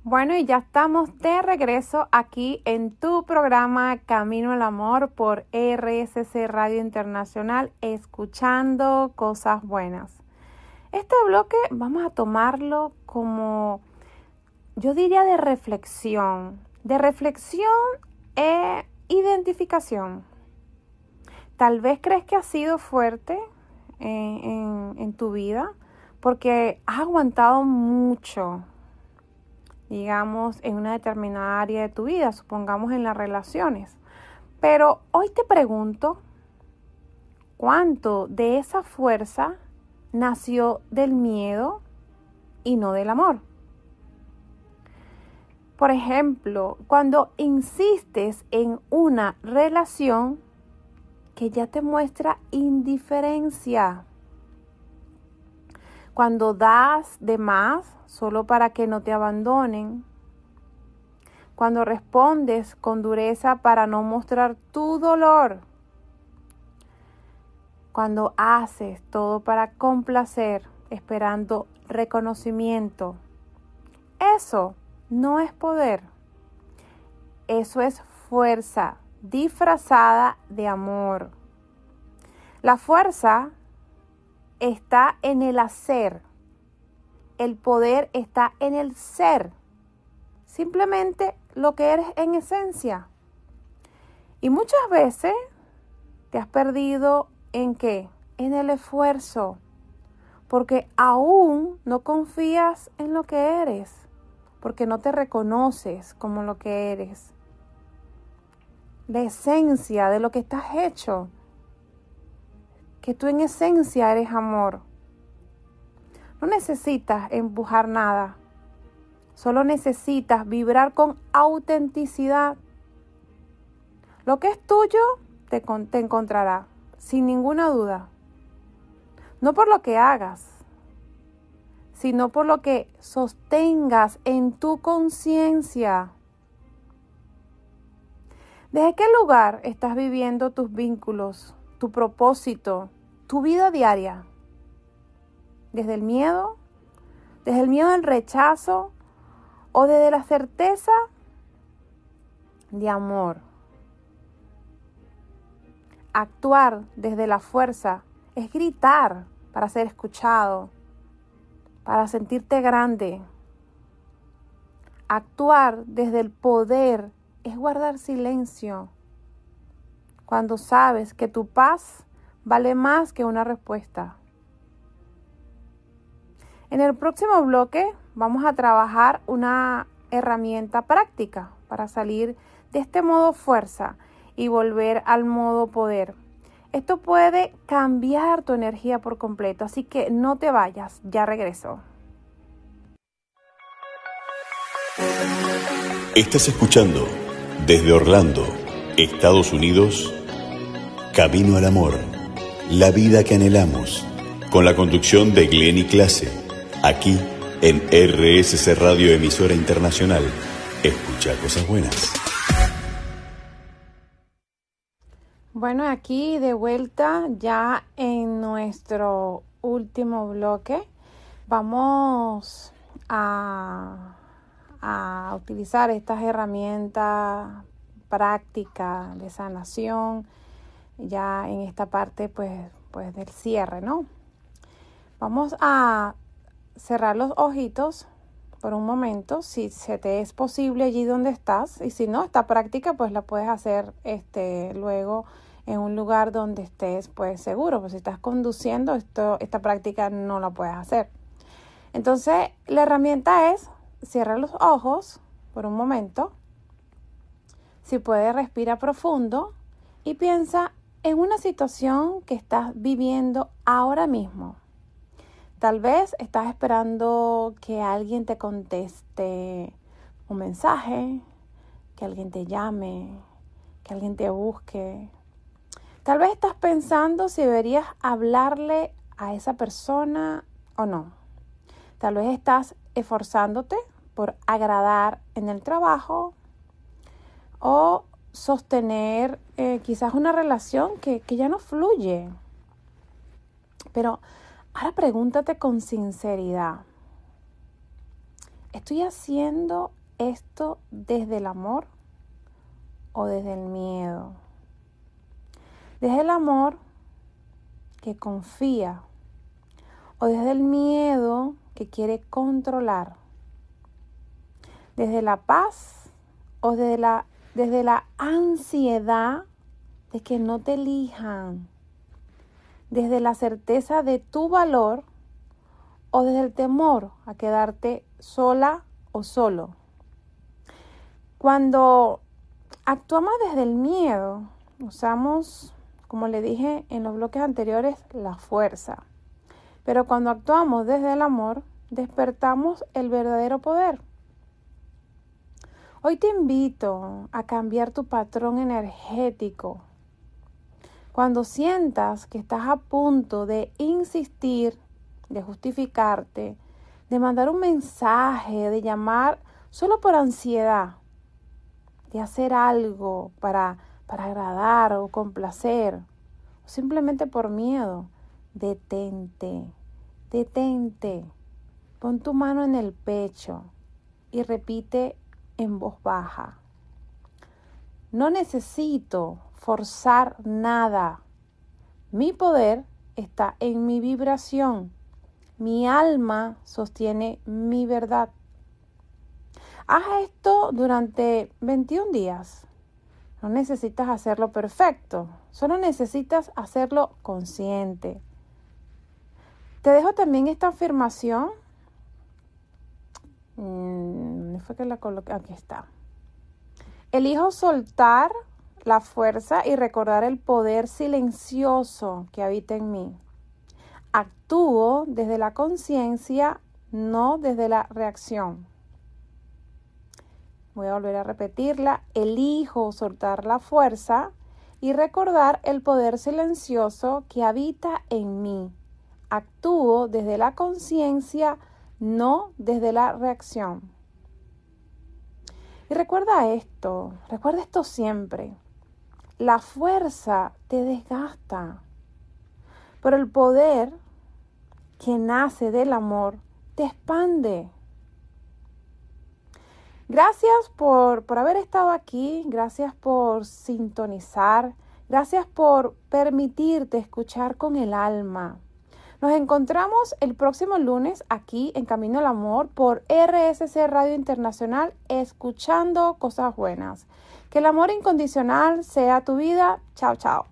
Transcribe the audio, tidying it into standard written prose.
Bueno, y ya estamos de regreso aquí en tu programa Camino al Amor por RSC Radio Internacional, escuchando cosas buenas. Este bloque vamos a tomarlo como, yo diría, de reflexión e identificación. Tal vez crees que ha sido fuerte en tu vida porque has aguantado mucho, digamos, en una determinada área de tu vida, supongamos en las relaciones. Pero hoy te pregunto, ¿cuánto de esa fuerza nació del miedo y no del amor? Por ejemplo, cuando insistes en una relación que ya te muestra indiferencia, cuando das de más solo para que no te abandonen, cuando respondes con dureza para no mostrar tu dolor, cuando haces todo para complacer, esperando reconocimiento. Eso no es poder, eso es fuerza disfrazada de amor. La fuerza está en el hacer, el poder está en el ser, simplemente lo que eres en esencia. Y muchas veces te has perdido ¿en qué? En el esfuerzo, porque aún no confías en lo que eres, porque no te reconoces como lo que eres. La esencia de lo que estás hecho, que tú en esencia eres amor. No necesitas empujar nada, solo necesitas vibrar con autenticidad. Lo que es tuyo te encontrará, sin ninguna duda. No por lo que hagas, sino por lo que sostengas en tu conciencia. ¿Desde qué lugar estás viviendo tus vínculos, tu propósito, tu vida diaria? ¿Desde el miedo? ¿Desde el miedo al rechazo? ¿O desde la certeza de amor? Actuar desde la fuerza es gritar para ser escuchado, para sentirte grande. Actuar desde el poder es guardar silencio cuando sabes que tu paz vale más que una respuesta. En el próximo bloque vamos a trabajar una herramienta práctica para salir de este modo fuerza y volver al modo poder. Esto puede cambiar tu energía por completo, así que no te vayas, ya regreso. Estás escuchando desde Orlando, Estados Unidos, Camino al Amor, la vida que anhelamos, con la conducción de Glenny Clase, aquí en RSC Radio Emisora Internacional. Escucha cosas buenas. Bueno, aquí de vuelta ya en nuestro último bloque. Vamos a utilizar estas herramientas prácticas de sanación ya en esta parte pues del cierre, ¿no? Vamos a cerrar los ojitos por un momento, si se te es posible allí donde estás, y si no, esta práctica pues la puedes hacer luego en un lugar donde estés pues seguro, pues si estás conduciendo esta práctica no la puedes hacer. Entonces la herramienta es cierra los ojos por un momento, si puedes respira profundo y piensa en una situación que estás viviendo ahora mismo. Tal vez estás esperando que alguien te conteste un mensaje, que alguien te llame, que alguien te busque. Tal vez estás pensando si deberías hablarle a esa persona o no. Tal vez estás esforzándote por agradar en el trabajo o sostener quizás una relación que ya no fluye. Pero ahora pregúntate con sinceridad, ¿estoy haciendo esto desde el amor o desde el miedo? Desde el amor que confía o desde el miedo que quiere controlar. Desde la paz o desde la ansiedad de que no te elijan. Desde la certeza de tu valor o desde el temor a quedarte sola o solo. Cuando actuamos desde el miedo, usamos, como le dije en los bloques anteriores, la fuerza. Pero cuando actuamos desde el amor, despertamos el verdadero poder. Hoy te invito a cambiar tu patrón energético. Cuando sientas que estás a punto de insistir, de justificarte, de mandar un mensaje, de llamar solo por ansiedad, de hacer algo para agradar o complacer, o simplemente por miedo, detente. Pon tu mano en el pecho y repite en voz baja. No necesito forzar nada. Mi poder está en mi vibración. Mi alma sostiene mi verdad. Haz esto durante 21 días. No necesitas hacerlo perfecto, solo necesitas hacerlo consciente. Te dejo también esta afirmación. ¿Dónde fue que la coloqué? Aquí está. Elijo soltar la fuerza y recordar el poder silencioso que habita en mí. Actúo desde la conciencia, no desde la reacción. Voy a volver a repetirla. Elijo soltar la fuerza y recordar el poder silencioso que habita en mí. Actúo desde la conciencia, no desde la reacción. Y recuerda esto siempre. La fuerza te desgasta, pero el poder que nace del amor te expande. Gracias por haber estado aquí, gracias por sintonizar, gracias por permitirte escuchar con el alma. Nos encontramos el próximo lunes aquí en Camino al Amor por RSC Radio Internacional, escuchando cosas buenas. Que el amor incondicional sea tu vida. Chao, chao.